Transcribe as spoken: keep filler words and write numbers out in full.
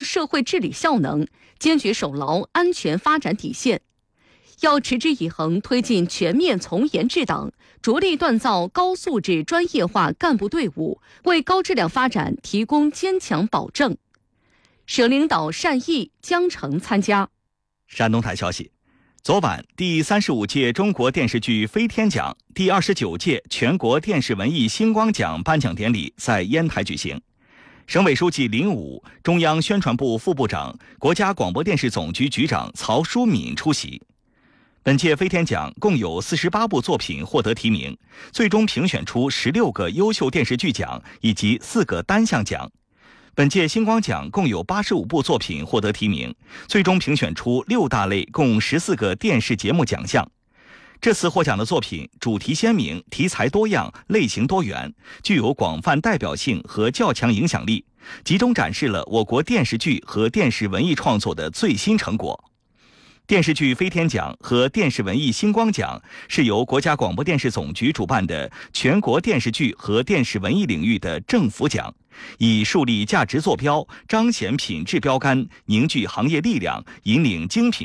社会治理效能，坚决守牢安全发展底线。要持之以恒推进全面从严治党，着力锻造高素质专业化干部队伍，为高质量发展提供坚强保证。省领导单毅、江澄参加。 山东台消息，昨晚，第三十五届中国电视剧飞天奖、第二十九届全国电视文艺星光奖颁奖典礼在烟台举行。省委书记林武、中央宣传部副部长、国家广播电视总局局长曹淑敏出席。本届飞天奖共有四十八部作品获得提名，最终评选出十六个优秀电视剧奖以及四个单项奖。本届星光奖共有八十五部作品获得提名，最终评选出六大类共十四个电视节目奖项。这次获奖的作品主题鲜明，题材多样，类型多元，具有广泛代表性和较强影响力，集中展示了我国电视剧和电视文艺创作的最新成果。电视剧飞天奖和电视文艺星光奖是由国家广播电视总局主办的全国电视剧和电视文艺领域的政府奖，以树立价值坐标、彰显品质标杆、凝聚行业力量、引领精品